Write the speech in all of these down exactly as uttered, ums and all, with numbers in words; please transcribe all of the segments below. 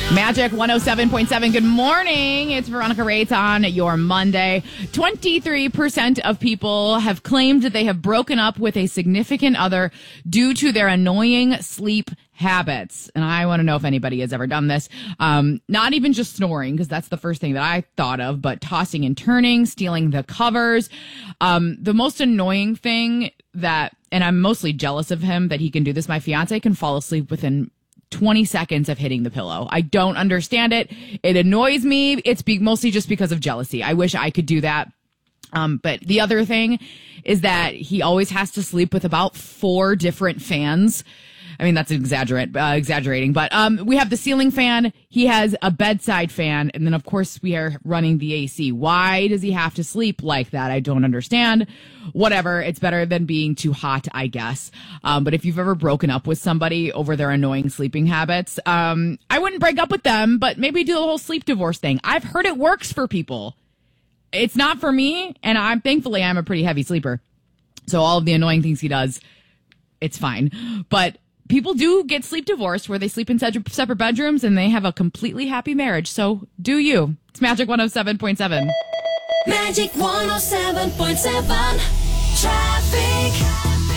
Magic one oh seven point seven. Good morning. It's Veronica Rates on your Monday. twenty-three percent of people have claimed that they have broken up with a significant other due to their annoying sleep habits. And I want to know if anybody has ever done this. Um, not even just snoring, because that's the first thing that I thought of, but tossing and turning, stealing the covers. Um, the most annoying thing that, and I'm mostly jealous of him that he can do this. My fiance can fall asleep within twenty seconds of hitting the pillow. I don't understand it. It annoys me. It's be- mostly just because of jealousy. I wish I could do that. Um, but the other thing is that he always has to sleep with about four different fans. I mean, that's exaggerate, uh, exaggerating, but um, we have the ceiling fan. He has a bedside fan. And then, of course, we are running the A C. Why does he have to sleep like that? I don't understand. Whatever. It's better than being too hot, I guess. Um, but if you've ever broken up with somebody over their annoying sleeping habits, um, I wouldn't break up with them, but maybe do the whole sleep divorce thing. I've heard it works for people. It's not for me. And I'm thankfully, I'm a pretty heavy sleeper. So all of the annoying things he does, it's fine. But people do get sleep divorced where they sleep in separate bedrooms and they have a completely happy marriage. So do you. It's Magic one oh seven point seven. Magic one oh seven point seven. Traffic.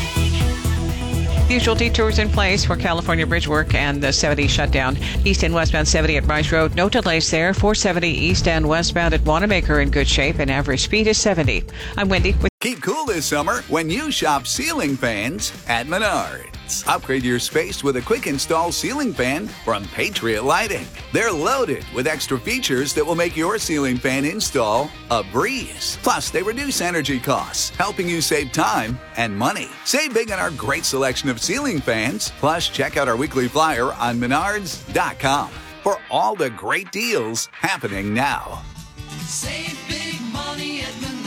Usual detours in place for California bridge work and the seventy shutdown. East and westbound seventy at Rice Road. No delays there. four seventy east and westbound at Wanamaker in good shape, and average speed is seventy. I'm Wendy with Keep cool this summer when you shop ceiling fans at Menards. Upgrade your space with a quick install ceiling fan from Patriot Lighting. They're loaded with extra features that will make your ceiling fan install a breeze. Plus, they reduce energy costs, helping you save time and money. Save big on our great selection of ceiling fans. Plus, check out our weekly flyer on menards dot com for all the great deals happening now. Save big money at Menards.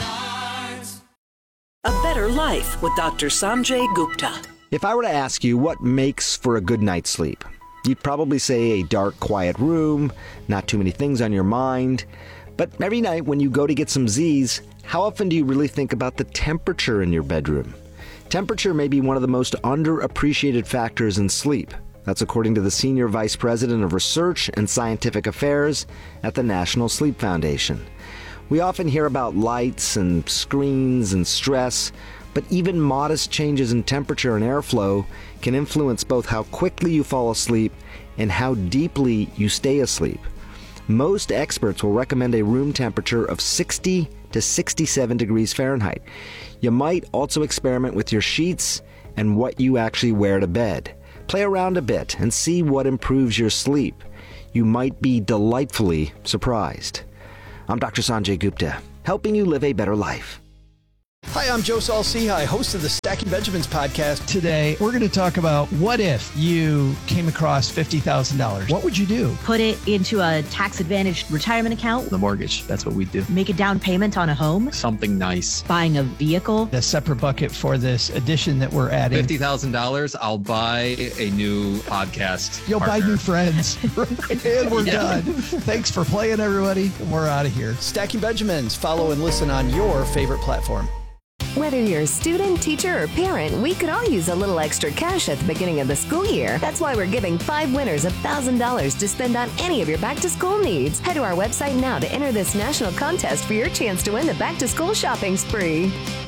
A Better Life with Doctor Sanjay Gupta. If I were to ask you what makes for a good night's sleep, you'd probably say a dark, quiet room, not too many things on your mind. But every night when you go to get some Z's, how often do you really think about the temperature in your bedroom? Temperature may be one of the most underappreciated factors in sleep. That's according to the Senior Vice President of Research and Scientific Affairs at the National Sleep Foundation. We often hear about lights and screens and stress, but even modest changes in temperature and airflow can influence both how quickly you fall asleep and how deeply you stay asleep. Most experts will recommend a room temperature of sixty to sixty-seven degrees Fahrenheit. You might also experiment with your sheets and what you actually wear to bed. Play around a bit and see what improves your sleep. You might be delightfully surprised. I'm Doctor Sanjay Gupta, helping you live a better life. Hi, I'm Joe Saul-Sehy, host of the Stacking Benjamins podcast. Today, we're going to talk about what if you came across fifty thousand dollars? What would you do? Put it into a tax-advantaged retirement account. The mortgage, that's what we do. Make a down payment on a home. Something nice. Buying a vehicle. A separate bucket for this addition that we're adding. fifty thousand dollars, I'll buy a new podcast You'll partner. buy new friends. And we're Yeah. done. Thanks for playing, everybody. We're out of here. Stacking Benjamins. Follow and listen on your favorite platform. Whether you're a student, teacher, or parent, we could all use a little extra cash at the beginning of the school year. That's why we're giving five winners one thousand dollars to spend on any of your back-to-school needs. Head to our website now to enter this national contest for your chance to win the back-to-school shopping spree.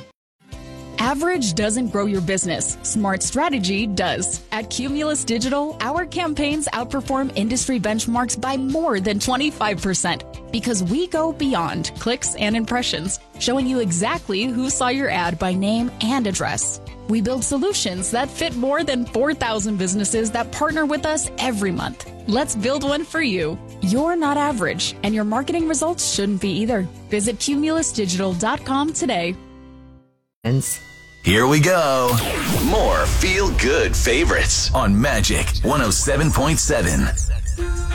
Average doesn't grow your business. Smart strategy does. At Cumulus Digital, our campaigns outperform industry benchmarks by more than twenty-five percent because we go beyond clicks and impressions, showing you exactly who saw your ad by name and address. We build solutions that fit more than four thousand businesses that partner with us every month. Let's build one for you. You're not average, and your marketing results shouldn't be either. Visit cumulus digital dot com today. Here we go. More feel-good favorites on Magic one oh seven point seven.